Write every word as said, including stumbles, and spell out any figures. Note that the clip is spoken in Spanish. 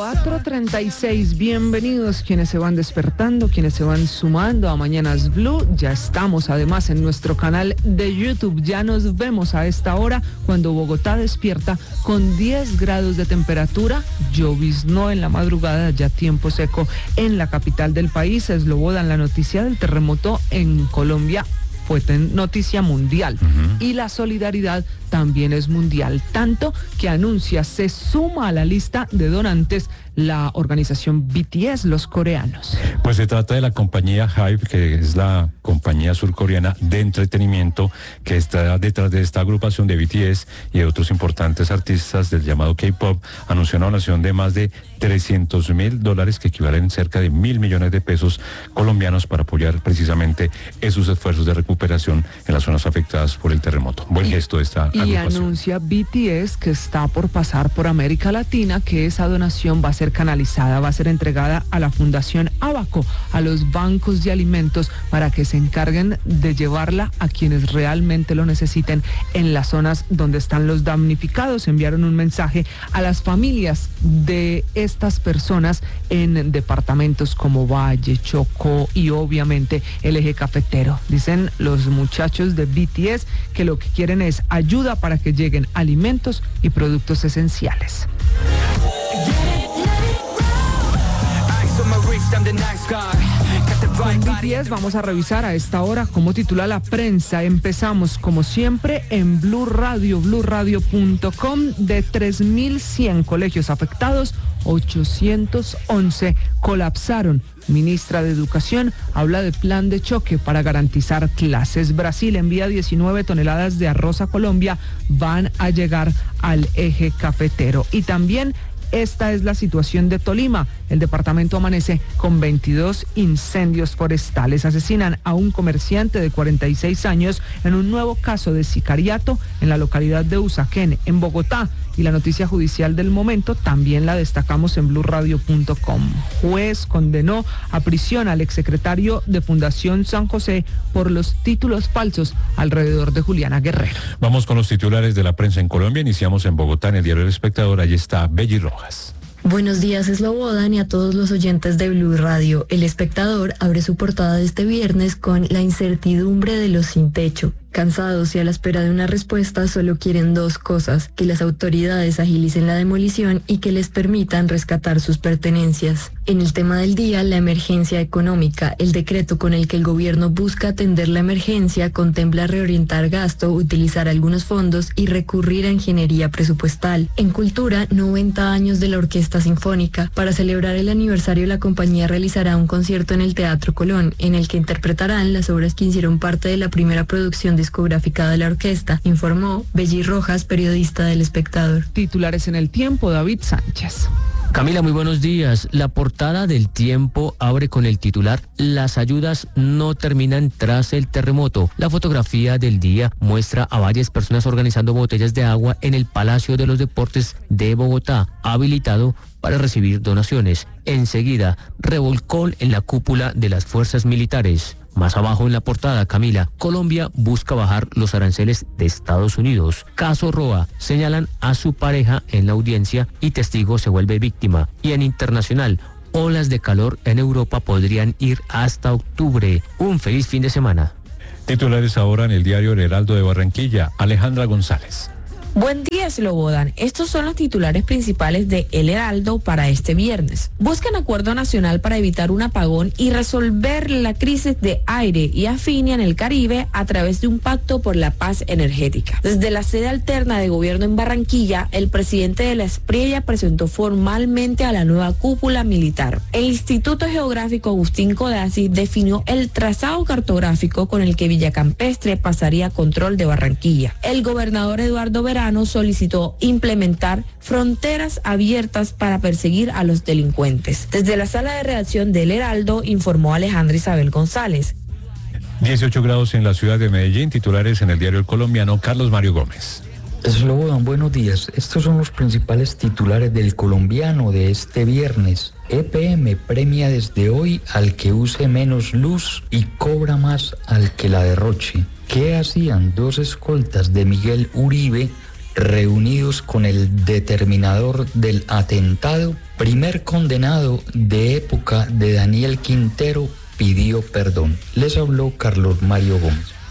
cuatro treinta y seis, bienvenidos quienes se van despertando, quienes se van sumando a Mañanas Blue. Ya estamos además en nuestro canal de YouTube, ya nos vemos a esta hora cuando Bogotá despierta con diez grados de temperatura, lloviznó en la madrugada, ya tiempo seco en la capital del país. Eslobodan, la noticia del terremoto en Colombia fue noticia mundial, uh-huh. y la solidaridad también es mundial, tanto que anuncia se suma a la lista de donantes la organización B T S, los coreanos. Pues se trata de la compañía HYBE, que es la compañía surcoreana de entretenimiento que está detrás de esta agrupación de B T S y de otros importantes artistas del llamado K-pop. Anunció una donación de más de trescientos mil dólares, que equivalen cerca de mil millones de pesos colombianos, para apoyar precisamente esos esfuerzos de recuperación en las zonas afectadas por el terremoto. Buen gesto de esta agrupación. Y anuncia B T S que está por pasar por América Latina, que esa donación va a ser canalizada, va a ser entregada a la Fundación Abaco, a los bancos de alimentos, para que se encarguen de llevarla a quienes realmente lo necesiten en las zonas donde están los damnificados. Enviaron un mensaje a las familias de estas personas en departamentos como Valle, Chocó y obviamente el eje cafetero. Dicen los muchachos de B T S que lo que quieren es ayuda para que lleguen alimentos y productos esenciales. Con B T S vamos a revisar a esta hora cómo titula la prensa. Empezamos como siempre en Blue Radio, blue radio punto com. De tres mil cien colegios afectados, ochocientos once colapsaron. Ministra de Educación habla de plan de choque para garantizar clases. Brasil envía diecinueve toneladas de arroz a Colombia, van a llegar al eje cafetero. Y también esta es la situación de Tolima. El departamento amanece con veintidós incendios forestales. Asesinan a un comerciante de cuarenta y seis años en un nuevo caso de sicariato en la localidad de Usaquén, en Bogotá. Y la noticia judicial del momento también la destacamos en blue radio punto com. Juez condenó a prisión al exsecretario de Fundación San José por los títulos falsos alrededor de Juliana Guerrero. Vamos con los titulares de la prensa en Colombia. Iniciamos en Bogotá, en el diario El Espectador. Allí está Belly Rojas. Buenos días, Eslobodan, y a todos los oyentes de Blue Radio. El Espectador abre su portada de este viernes con la incertidumbre de los sin techo. Cansados y a la espera de una respuesta, solo quieren dos cosas: que las autoridades agilicen la demolición y que les permitan rescatar sus pertenencias. En el tema del día, la emergencia económica. El decreto con el que el gobierno busca atender la emergencia contempla reorientar gasto, utilizar algunos fondos y recurrir a ingeniería presupuestal. En cultura, noventa años de la Orquesta Sinfónica. Para celebrar el aniversario, la compañía realizará un concierto en el Teatro Colón, en el que interpretarán las obras que hicieron parte de la primera producción discográfica de la orquesta, informó Belly Rojas, periodista del Espectador. Titulares en El Tiempo, David Sánchez. Camila, muy buenos días. La portada del Tiempo abre con el titular: las ayudas no terminan tras el terremoto. La fotografía del día muestra a varias personas organizando botellas de agua en el Palacio de los Deportes de Bogotá, habilitado para recibir donaciones. Enseguida, revolcón en la cúpula de las fuerzas militares. Más abajo en la portada, Camila, Colombia busca bajar los aranceles de Estados Unidos. Caso Roa, señalan a su pareja en la audiencia y testigo se vuelve víctima. Y en internacional, olas de calor en Europa podrían ir hasta octubre. Un feliz fin de semana. Titulares ahora en el diario El Heraldo de Barranquilla. Alejandra González. Buen día, Eslobodan. Estos son los titulares principales de El Heraldo para este viernes. Buscan acuerdo nacional para evitar un apagón y resolver la crisis de aire y afinia en el Caribe a través de un pacto por la paz energética. Desde la sede alterna de gobierno en Barranquilla, el presidente de la Espriella presentó formalmente a la nueva cúpula militar. El Instituto Geográfico Agustín Codazzi definió el trazado cartográfico con el que Villa Campestre pasaría a control de Barranquilla. El gobernador Eduardo Verano solicitó implementar fronteras abiertas para perseguir a los delincuentes. Desde la sala de redacción del Heraldo informó Alejandra Isabel González. dieciocho grados en la ciudad de Medellín. Titulares en el diario El Colombiano. Carlos Mario Gómez. Eslobodan, buenos días. Estos son los principales titulares del Colombiano de este viernes. E P M premia desde hoy al que use menos luz y cobra más al que la derroche. ¿Qué hacían dos escoltas de Miguel Uribe reunidos con el determinador del atentado, primer condenado de época de Daniel Quintero pidió perdón. Les habló Carlos Mario Gómez.